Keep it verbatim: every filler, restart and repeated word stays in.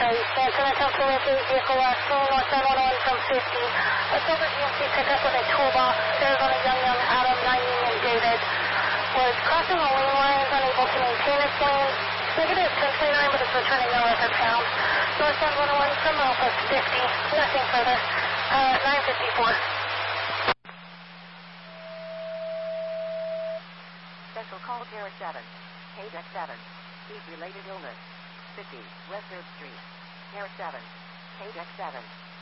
Okay, San Antonio Police vehicle last seen North seven one one from fifty. A silver G M C pickup with a toolbox, Arizona Young Young Adam nine Union David. Was crossing the lane lines, unable to maintain its lane. Negative ten twenty-nine, but it's returning no record found. North seven one one from Alpha fifty. Nothing further. Uh, nine fifty-four. Special call Terra seven. K D E C seven. Heat-related illness. fifty, West third Street. Terra seven. K D E C seven.